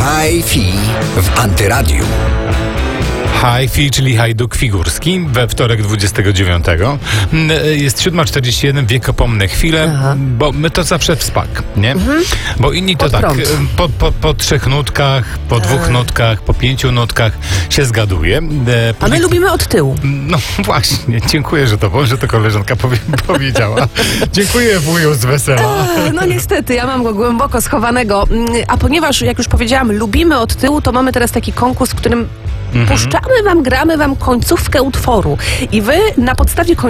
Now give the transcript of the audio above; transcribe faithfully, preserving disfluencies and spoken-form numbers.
Hi-Fi w Antyradiu. Hi-Fi, czyli Hajduk Figurski, we wtorek dwudziestego dziewiątego. Jest siódma czterdzieści jeden, wiekopomne chwile, Aha. bo my to zawsze w spak, nie? Mhm. Bo inni to Pod tak, prąd. po, po, po trzech nutkach, po dwóch nutkach, po pięciu nutkach się zgaduje. E, A my później- lubimy od tyłu. No właśnie, dziękuję, że to, że to koleżanka powie, powiedziała. Dziękuję, wuju z wesela. No niestety, ja mam go głęboko schowanego. Mm, A ponieważ, jak już powiedziałam, lubimy od tyłu, to mamy teraz taki konkurs, w którym puszczamy wam, gramy wam końcówkę utworu. I wy na podstawie końcówki